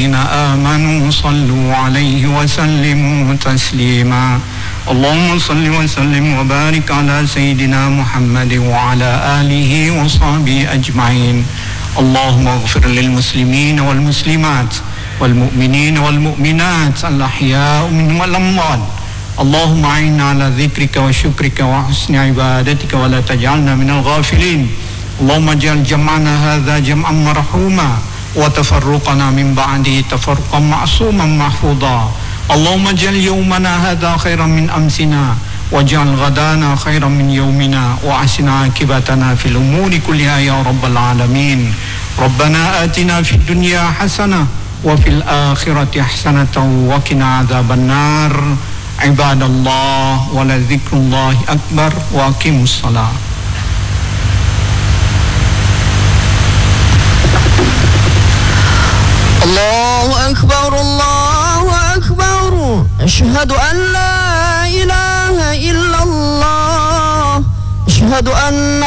الذين آمنوا صلوا عليه وسلموا تسليما اللهم صل وسلم وبارك على سيدنا محمد وعلى آله وصحبه أجمعين اللهم اغفر للمسلمين والمسلمات والمؤمنين والمؤمنات الأحياء منهم والأموات اللهم أعنا على ذكرك وشكرك وحسن عبادتك ولا تجعلنا من الغافلين اللهم اجعل جمعنا هذا جمعا مرحوما وتفرقنا من بعده تفرقا معصوما محفوظا اللهم اجعل يومنا هذا خيرا من أمسنا واجعل غدانا خيرا من يومنا وأحسن عاقبتنا في الأمور كلها يا رب العالمين ربنا آتنا في الدنيا حسنة وفي الآخرة حسنة وقنا عذاب النار عباد الله ولذكر الله أكبر وأقيموا الصلاة الله أكبر الله أكبر أشهد أن لا إله إلا الله أشهد أن